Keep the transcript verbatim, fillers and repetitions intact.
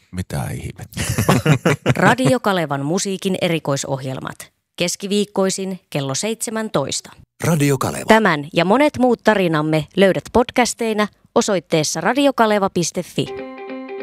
Mitä ihmettä? Radio Kalevan musiikin erikoisohjelmat. Keskiviikkoisin kello seitsemäntoista. Radio Kaleva. Tämän ja monet muut tarinamme löydät podcasteina osoitteessa radiokaleva piste fi.